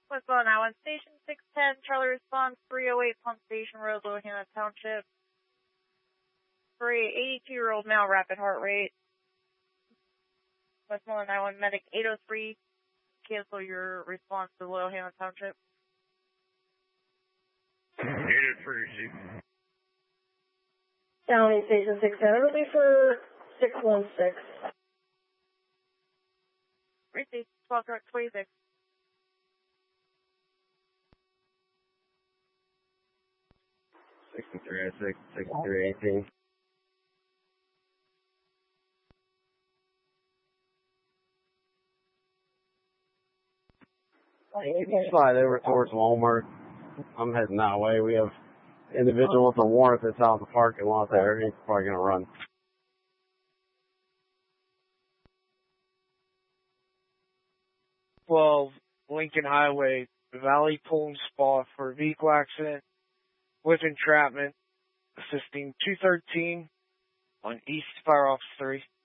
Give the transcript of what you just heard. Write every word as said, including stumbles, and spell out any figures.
Westbound I one Station six ten, Charlie response three oh eight Pump Station Road, Littlehampton Township. For a eighty-two-year-old male, rapid heart rate. Westmoreland I one Medic eight oh three, cancel your response to Littlehampton Township. eight oh three, Downey Station six ten, it'll be for six one six. Receive twelve twenty-six. sixty-three oh six, sixty-three eighteen. You can slide over towards Walmart. I'm heading that way. We have an individual with a warrant that's out in the parking lot there. He's probably going to run. twelve Lincoln Highway, Valley Pulling Spot for vehicle accident with entrapment, assisting two thirteen on East Fire Office three.